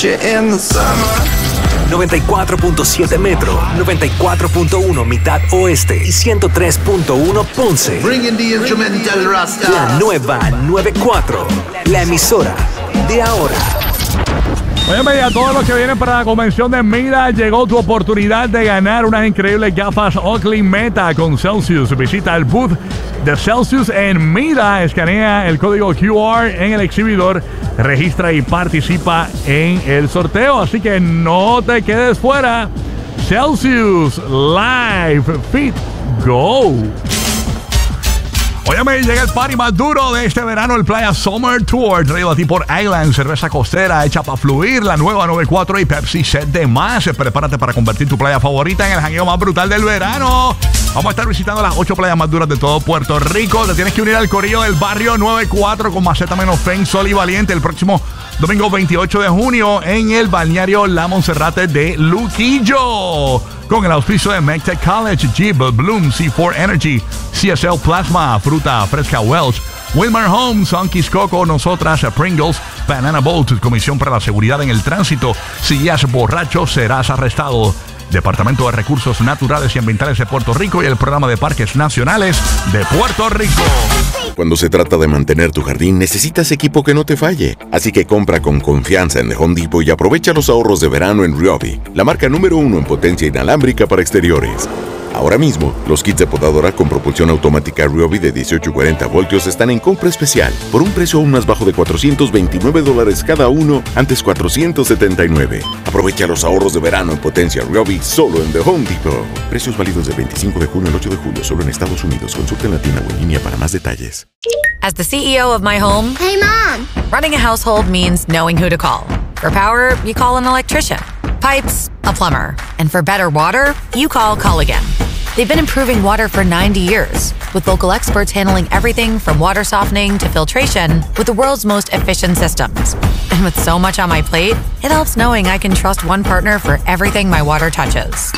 94.7 Metro, 94.1 Mitad Oeste y 103.1 Ponce. Bringing the instrumental Rasta. La nueva 94, la emisora de ahora. Oye, a todos los que vienen para la convención de Mira, llegó tu oportunidad de ganar unas increíbles gafas Oakley Meta con Celsius. Visita el booth de Celsius en Mira, escanea el código QR en el exhibidor, registra y participa en el sorteo. Así que no te quedes fuera. Celsius Live Fit Go. Óyeme, llega el party más duro de este verano, el Playa Summer Tour, traído a ti por Island, cerveza costera hecha para fluir, la nueva 94 y Pepsi Set de más. Prepárate para convertir tu playa favorita en el jangueo más brutal del verano. Vamos a estar visitando las 8 playas más duras de todo Puerto Rico. Te tienes que unir al corillo del barrio 94 con Maceta menos Fen, Sol y Valiente el próximo domingo 28 de junio en el balneario La Monserrate de Luquillo. Con el auspicio de MECTEC College, Jeep, Bloom, C4 Energy, CSL Plasma, Fruta Fresca Welch, Wilmer Homes, Sunkies Coco, Nosotras, Pringles, Banana Boat, Comisión para la Seguridad en el Tránsito. Si guías borracho, serás arrestado. Departamento de Recursos Naturales y Ambientales de Puerto Rico y el Programa de Parques Nacionales de Puerto Rico. Cuando se trata de mantener tu jardín, necesitas equipo que no te falle. Así que compra con confianza en The Home Depot y aprovecha los ahorros de verano en Ryobi, la marca número 1 en potencia inalámbrica para exteriores. Ahora mismo, los kits de podadora con propulsión automática Ryobi de 18-40 voltios están en compra especial por un precio aún más bajo de $429 cada uno, antes $479. Aprovecha los ahorros de verano en potencia Ryobi solo en The Home Depot. Precios válidos del 25 de junio al 8 de julio solo en Estados Unidos. Consulta en la tienda o en línea para más detalles. As the CEO of my home, hey, Mom! Running a household means knowing who to call. For power, you call an electrician. Pipes, a plumber. And for better water, you call Culligan. They've been improving water for 90 years, with local experts handling everything from water softening to filtration with the world's most efficient systems. And with so much on my plate, it helps knowing I can trust one partner for everything my water touches.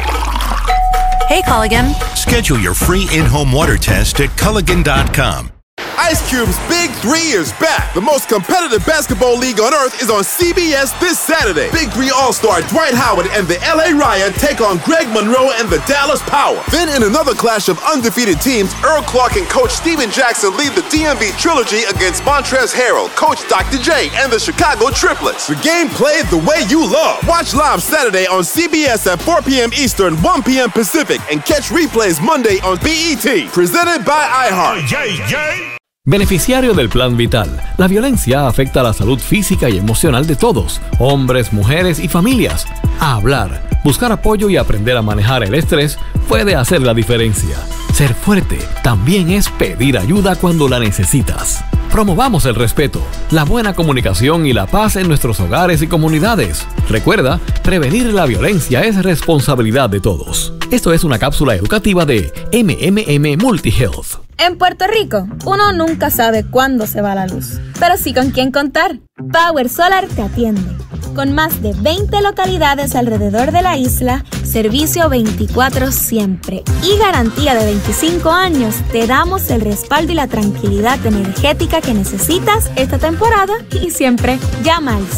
Hey, Culligan. Schedule your free in-home water test at Culligan.com. Ice Cube's Big 3 is back. The most competitive basketball league on earth is on CBS this Saturday. Big 3 All-Star Dwight Howard and the LA Ryan take on Greg Monroe and the Dallas Power. Then in another clash of undefeated teams, Earl Clark and Coach Steven Jackson lead the DMV Trilogy against Montrezl Harrell, Coach Dr. J, and the Chicago Triplets. The game played the way you love. Watch live Saturday on CBS at 4 p.m. Eastern, 1 p.m. Pacific, and catch replays Monday on BET. Presented by iHeart. Beneficiario del Plan Vital. La violencia afecta a la salud física y emocional de todos, hombres, mujeres y familias. A hablar, buscar apoyo y aprender a manejar el estrés puede hacer la diferencia. Ser fuerte también es pedir ayuda cuando la necesitas. Promovamos el respeto, la buena comunicación y la paz en nuestros hogares y comunidades. Recuerda, prevenir la violencia es responsabilidad de todos. Esto es una cápsula educativa de MMM Multihealth. En Puerto Rico, uno nunca sabe cuándo se va la luz, pero sí con quién contar. Power Solar te atiende. Con más de 20 localidades alrededor de la isla, servicio 24 siempre y garantía de 25 años, te damos el respaldo y la tranquilidad energética que necesitas esta temporada y siempre. Llama al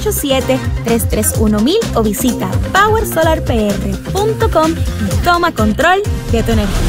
787-331-1000 o visita powersolarpr.com y toma control de tu energía.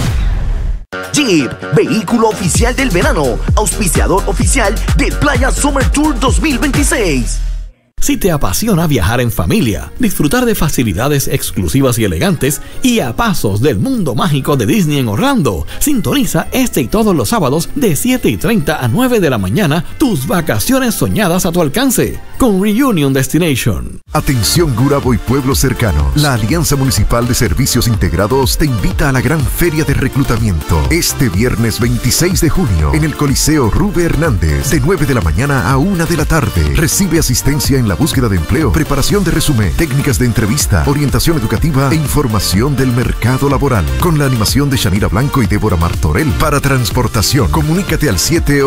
Jeep, vehículo oficial del verano, auspiciador oficial de Playa Summer Tour 2026. Si te apasiona viajar en familia, disfrutar de facilidades exclusivas y elegantes y a pasos del mundo mágico de Disney en Orlando, sintoniza este y todos los sábados de 7:30 a 9 de la mañana tus vacaciones soñadas a tu alcance con Reunion Destination. Atención Gurabo y pueblos cercanos. La Alianza Municipal de Servicios Integrados te invita a la gran feria de reclutamiento este viernes 26 de junio en el Coliseo Rube Hernández de 9 de la mañana a 1 de la tarde. Recibe asistencia en la búsqueda de empleo, preparación de resumen, técnicas de entrevista, orientación educativa e información del mercado laboral. Con la animación de Shanira Blanco y Débora Martorell. Para transportación, comunícate al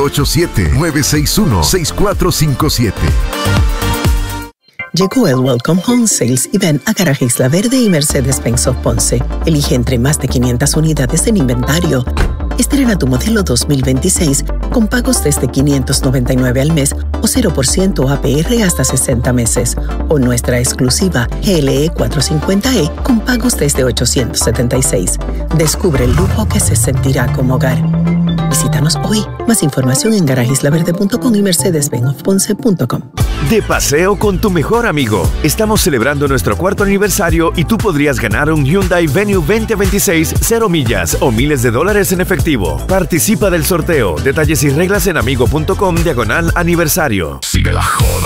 787-961-6457. Llegó el Welcome Home Sales y ven a Garaje Isla Verde y Mercedes-Benz of Ponce. Elige entre más de 500 unidades en inventario. Estrena tu modelo 2026 con pagos desde $599 al mes o 0% APR hasta 60 meses. O nuestra exclusiva GLE 450e con pagos desde $876. Descubre el lujo que se sentirá como hogar. Visítanos hoy. Más información en garagislaverde.com y mercedes-benzponce.com. De paseo con tu mejor amigo. Estamos celebrando nuestro 4º aniversario y tú podrías ganar un Hyundai Venue 2026 0 millas o miles de dólares en efectivo. Participa del sorteo. Detalles y reglas en amigo.com/aniversario. Sigue la joda.